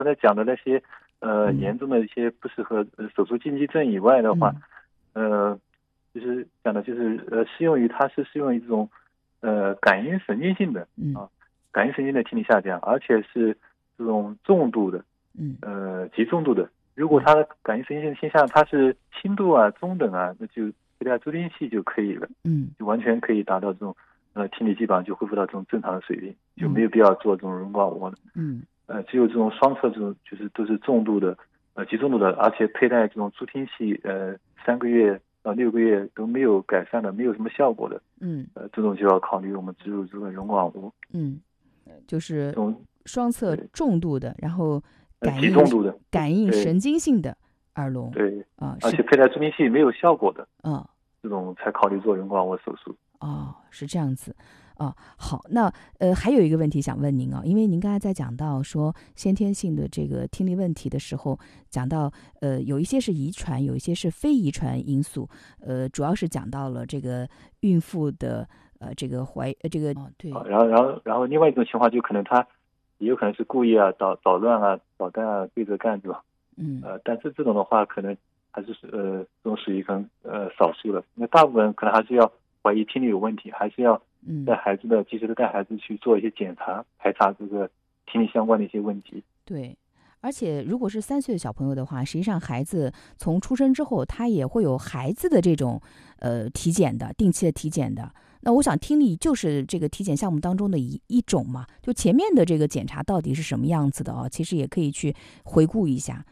刚才讲的那些严重的一些不适合手术禁忌症以外的话，就是讲的就是它是适用于这种感应神经性的感应神经的听力下降，而且是这种重度的极重度的。如果它的感应神经性现象它是轻度啊、中等啊，那就佩戴助听器就可以了，就完全可以达到这种听力基本上就恢复到这种正常的水平，就没有必要做这种人工耳蜗的。只有这种双侧这种就是都是重度的极重度的，而且佩戴这种助听器3个月到6个月都没有改善的，没有什么效果的，这种就要考虑我们植入这个人工耳蜗。 就是双侧重度的，然后极重度的感应神经性的耳聋， 对而且佩戴助听器没有效果的，这种才考虑做人工耳蜗手术。 是这样子。好，那还有一个问题想问您因为您刚才在讲到说先天性的这个听力问题的时候，讲到有一些是遗传，有一些是非遗传因素，主要是讲到了这个孕妇的这个对。 然后另外一种情况就可能他也有可能是故意捣乱捣蛋对着干，对吧？但是这种的话可能还是这种属于可能少数了，那大部分可能还是要怀疑听力有问题，还是要及时的带孩子去做一些检查，排查这个听力相关的一些问题。 对，而且如果是3岁的小朋友的话，实际上孩子从出生之后，他也会有孩子的这种体检的，定期的体检的。那我想听力就是这个体检项目当中的一种嘛，就前面的这个检查到底是什么样子的其实也可以去回顾一下。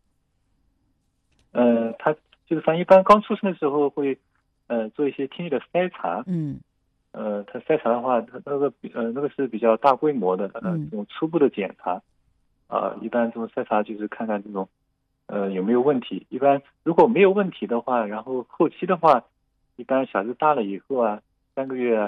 他就是一般刚出生的时候会做一些听力的筛查。他筛查的话，他那个是比较大规模的这种初步的检查一般这种筛查就是看看这种有没有问题。一般如果没有问题的话，然后后期的话，一般小孩子大了以后3个月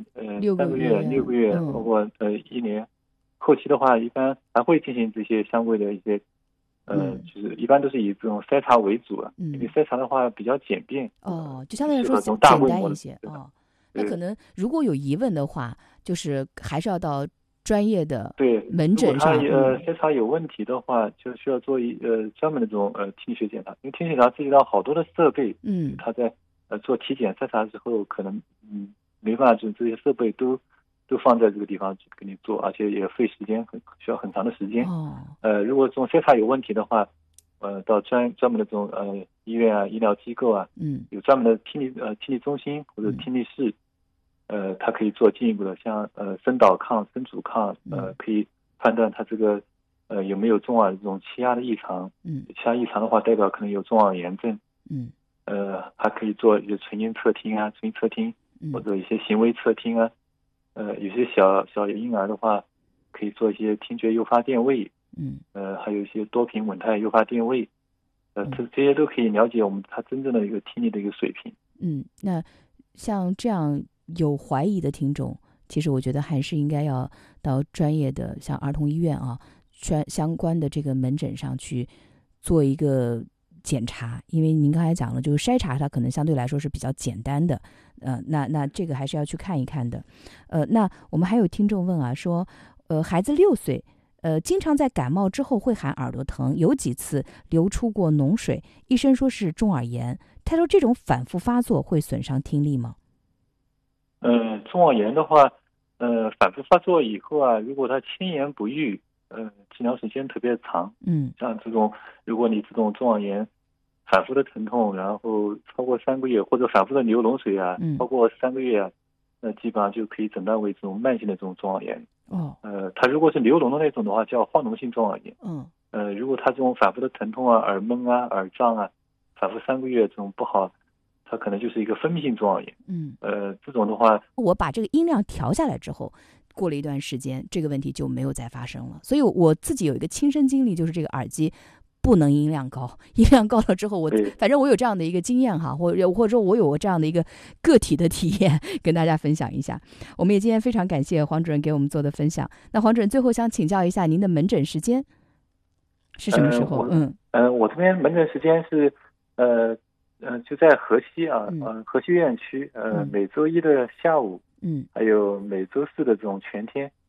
6个月 6个月包括1年，后期的话一般还会进行这些相关的一些就是一般都是以这种筛查为主因为筛查的话比较简便就相对来说简单一些那可能如果有疑问的话，就是还是要到专业的门诊上。 如果他筛查有问题的话，就需要做专门的这种听力学检查，因为听力检查涉及到好多的设备，他在做体检筛查之后，可能没办法就这些设备都放在这个地方去给你做，而且也费时间，需要很长的时间。如果这种筛查有问题的话，到专门的这种医院医疗机构有专门的听力中心或者听力室，它可以做进一步的像声导抗、声阻抗，可以判断它这个有没有中耳这种气压的异常。气压异常的话，代表可能有中耳炎症。还可以做一些纯音测听或者一些行为测听有些小婴儿的话，可以做一些听觉诱发电位。还有一些多频稳态诱发电位。这些都可以了解他真正的一个听力的一个水平。 那像这样有怀疑的听众，其实我觉得还是应该要到专业的像儿童医院相关的这个门诊上去做一个检查，因为您刚才讲了，就是筛查它可能相对来说是比较简单的，那这个还是要去看一看的。那我们还有听众问说，孩子6岁，经常在感冒之后会喊耳朵疼，有几次流出过脓水，医生说是中耳炎。他说这种反复发作会损伤听力吗？ 中耳炎的话，反复发作以后如果它迁延不愈，治疗时间特别长，像这种，如果你这种中耳炎反复的疼痛，然后超过3个月，或者反复的流脓水超过3个月那基本上就可以诊断为这种慢性的这种中耳炎。它如果是流脓的那种的话，叫化脓性中耳炎。如果它这种反复的疼痛耳闷耳胀反复3个月这种不好，它可能就是一个分泌性中耳炎。这种的话， 我把这个音量调下来之后，过了一段时间，这个问题就没有再发生了。所以我自己有一个亲身经历，就是这个耳机不能音量高，音量高了之后，反正我有这样的一个经验或者说我有这样的一个个体的体验，跟大家分享一下。我们也今天非常感谢黄主任给我们做的分享。那黄主任最后想请教一下您的门诊时间是什么时候？ 我这边门诊时间是就在河西河西院区每周一的下午，还有每周四的这种全天。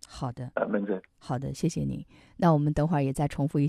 好的， 门诊。 好的，谢谢您。那我们等会儿也再重复一下